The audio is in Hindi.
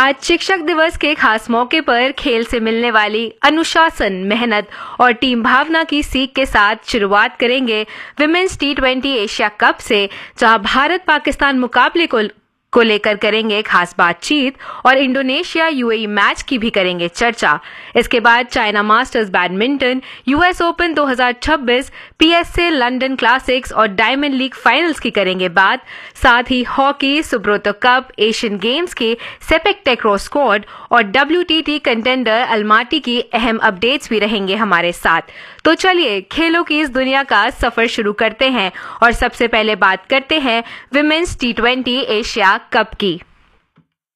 आज शिक्षक दिवस के खास मौके पर खेल से मिलने वाली अनुशासन, मेहनत और टीम भावना की सीख के साथ शुरुआत करेंगे विमेंस T20 एशिया कप से, जहां भारत पाकिस्तान मुकाबले को लेकर करेंगे खास बातचीत और इंडोनेशिया UAE मैच की भी करेंगे चर्चा। इसके बाद China masters badminton, US open 2026, PSA London classics और डायमंड लीग फाइनल्स की करेंगे बात। साथ ही hockey, Subroto cup, Asian games के सेपेक टैक्रो स्क्वाड और WTT कंटेंडर अलमाटी की अहम अपडेट्स भी रहेंगे हमारे साथ। तो चलिए खेलों की इस दुनिया का सफर शुरू करते हैं और सबसे पहले बात करते हैं विमेंस T20 एशिया कप की।